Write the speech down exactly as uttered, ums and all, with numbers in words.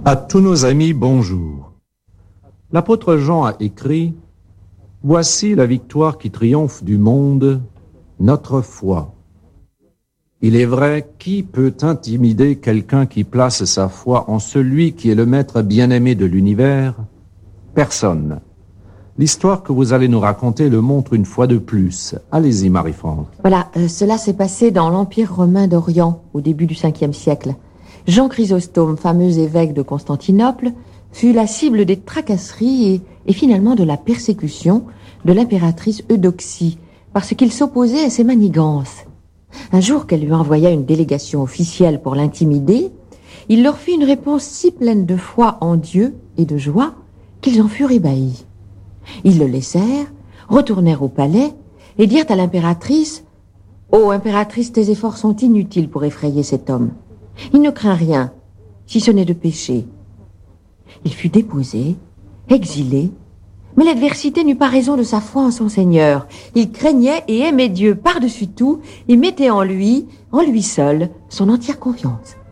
À tous nos amis, bonjour. L'apôtre Jean a écrit « Voici la victoire qui triomphe du monde, notre foi. » Il est vrai, qui peut intimider quelqu'un qui place sa foi en celui qui est le maître bien-aimé de l'univers? Personne. L'histoire que vous allez nous raconter le montre une fois de plus. Allez-y, Marie-France. Voilà, euh, cela s'est passé dans l'Empire romain d'Orient, au début du cinquième siècle. Jean Chrysostome, fameux évêque de Constantinople, fut la cible des tracasseries et, et finalement de la persécution de l'impératrice Eudoxie, parce qu'il s'opposait à ses manigances. Un jour qu'elle lui envoya une délégation officielle pour l'intimider, il leur fit une réponse si pleine de foi en Dieu et de joie qu'ils en furent ébahis. Ils le laissèrent, retournèrent au palais et dirent à l'impératrice « Ô impératrice, tes efforts sont inutiles pour effrayer cet homme. Il ne craint rien, si ce n'est de pécher. » Il fut déposé, exilé, mais l'adversité n'eut pas raison de sa foi en son Seigneur. Il craignait et aimait Dieu par-dessus tout et mettait en lui, en lui seul, son entière confiance.